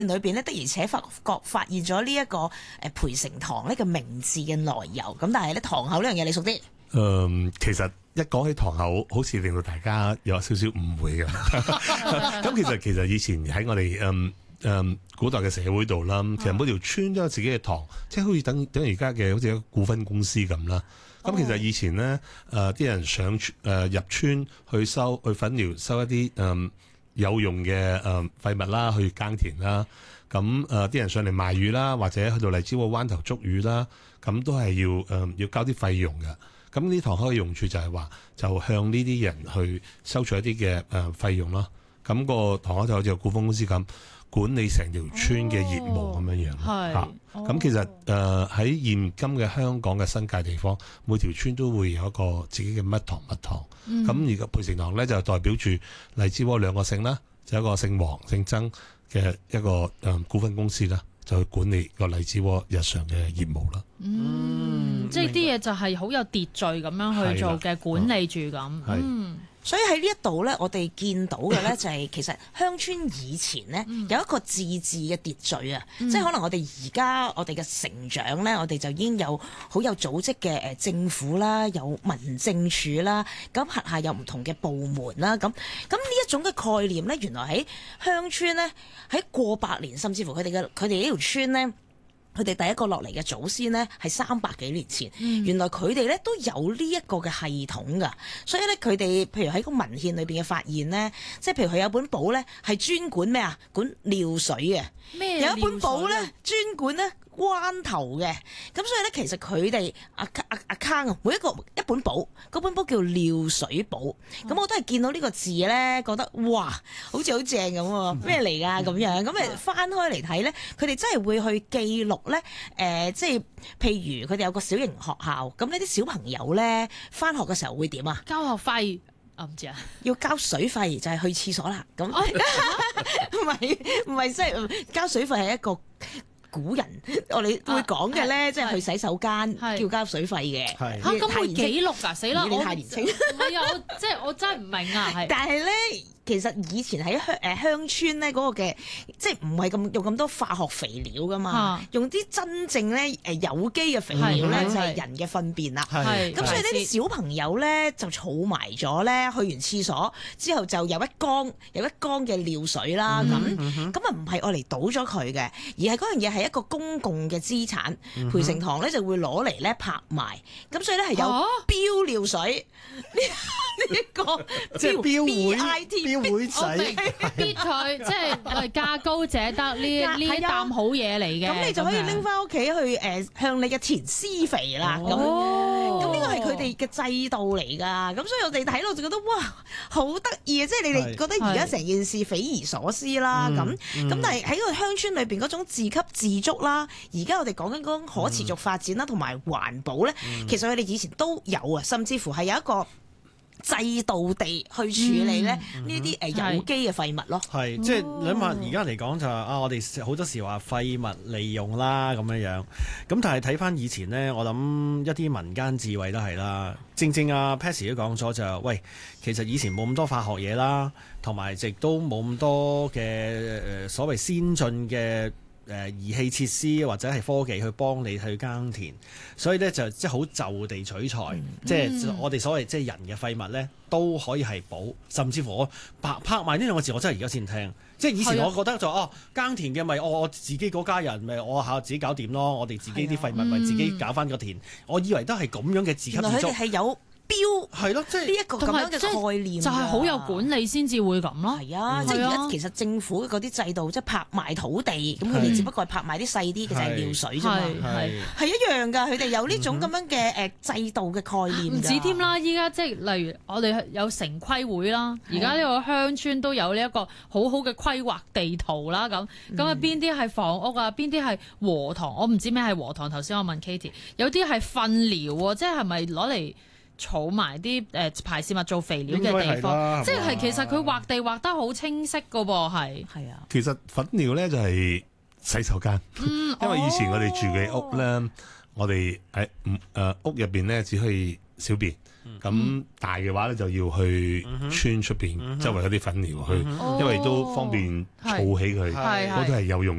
裏邊咧的而且確發現咗呢一個培成堂呢個名字嘅來由。咁但係咧堂口呢樣嘢你熟啲？ 其實一講起堂口，好似令到大家有少少誤會嘅。咁其實以前喺我哋古代嘅社會度啦，其實每條村都有自己嘅堂，即係好似等而家嘅好似一個股份公司咁啦。咁其實以前咧，啲人上入村去粉寮收一啲有用嘅廢物啦，去耕田啦。咁啲人上嚟賣魚啦，或者去到荔枝窩灣頭捉魚啦，咁都係要交啲費用嘅。咁呢堂口嘅用處就係話，就向呢啲人去收取一啲嘅費用咯。咁個堂口就好似個股份公司咁，管理成條村嘅業務咁樣樣。咁其實喺現今嘅香港嘅新界地方，每條村都會有一個自己嘅乜堂。咁而個培成堂咧就代表住荔枝窩兩個姓啦，就一個姓黃姓曾嘅一個股份公司啦，就去管理個荔枝窩日常嘅業務啦。 即係啲嘢就係好有秩序咁樣去做嘅，管理住咁。 所以喺呢一度咧，我哋見到嘅咧就係其實鄉村以前咧有一個自治嘅秩序啊，即係可能我哋而家我哋嘅成長咧，我哋就已經有好有組織嘅政府啦，有民政處啦，咁轄下有唔同嘅部門啦，咁呢一種嘅概念咧，原來喺鄉村咧喺過百年，甚至乎佢哋呢條村咧。佢哋第一個落嚟嘅祖先呢，係300幾年前，原來佢哋咧都有呢一個嘅系統噶，所以咧佢哋譬如喺個文獻裏邊嘅發現呢，即係譬如佢有本簿咧係專管咩啊？管尿水嘅，有一本簿咧專管咧關頭嘅，咁所以咧其實佢哋阿坑啊，每一本簿，嗰本簿叫尿水簿，咁我都係見到呢個字咧，覺得哇，好似好正咁喎，咩嚟㗎咁樣？咁翻開嚟睇咧，佢哋真係會去記錄咧，即係譬如佢哋有個小型學校，咁呢啲小朋友咧翻學嘅時候會點啊？ 交學費。唔知啊， 要交水費就係去廁所啦。咁唔係，即係交水費係一個古人我哋會講嘅咧，即係去洗手間叫交水費嘅。 咁會記錄㗎？死啦！ 你太年輕。 唔係啊，我真係唔明啊。係。但係咧。其實以前喺鄉村咧嗰個嘅，即係唔係咁用咁多化學肥料噶嘛，用啲真正咧有機嘅肥料咧就係人嘅糞便啦。咁所以呢啲小朋友咧就儲埋咗咧，去完廁所之後就有一缸嘅尿水啦。咁啊唔係愛嚟倒咗佢嘅，而係嗰樣嘢係一個公共嘅資產。培成堂咧就會攞嚟咧拍賣，咁所以咧係有標尿水呢個即係標會。 標會仔，必佢即係價高者得呢一啖好嘢嚟嘅。 咁你就可以拎翻屋企去向你嘅田施肥啦。咁呢個係佢哋嘅制度嚟㗎。咁所以我哋睇到就覺得哇，好得意啊！即係你哋覺得而家成件事匪夷所思啦。咁但係喺個鄉村裏邊嗰種自給自足啦，而家我哋講緊嗰種可持續發展啦，同埋環保咧，其實佢哋以前都有啊，甚至乎係有一個制度地去處理咧呢啲有機嘅廢物咯。 係即係你諗下，而家嚟講就係我哋好多時話廢物利用啦咁樣樣。咁但係睇翻以前呢，我諗一啲民間智慧都係啦。正阿 Patsy 都講咗就係喂，其實以前冇咁多化學嘢啦，同埋亦都冇咁多嘅所謂先進嘅儀器設施或者係科技去幫你去耕田，所以咧就即係好就地取材，即係我哋所謂即係人嘅廢物咧都可以係寶，甚至乎我拍賣呢兩個字，我真係而家先聽。即係以前我覺得就耕田嘅咪我自己嗰家人咪我自己搞掂咯，我哋自己啲廢物咪自己搞翻個田。我以為都係咁樣嘅自給自足。 佢哋係有標係咯，即係呢一個咁樣嘅概念， 就係好有管理先至會咁咯。 係啊，即係而家其實政府嗰啲制度，即係拍賣土地，咁佢哋只不過係拍賣啲細啲嘅就係尿水啫嘛，係一樣㗎。佢哋有呢種咁樣嘅制度嘅概念。 唔止添啦，依家即係例如我哋有城規會啦，而家呢個鄉村都有呢一個好好嘅規劃地圖啦。咁啊邊啲係房屋啊，邊啲係禾塘？我唔知咩係禾塘。頭先我問 Katie， 有啲係糞寮喎，即係咪攞嚟儲埋啲排泄物做肥料嘅地方，即係其實佢劃地劃得好清晰噶噃，係啊。 其實糞尿咧就係洗手間，因為以前我哋住嘅屋咧，我哋喺屋入邊咧只可以小便。咁大嘅話咧就要去村出邊周圍嗰啲糞尿去，因為都方便儲起佢， 係嗰啲係有用嘅。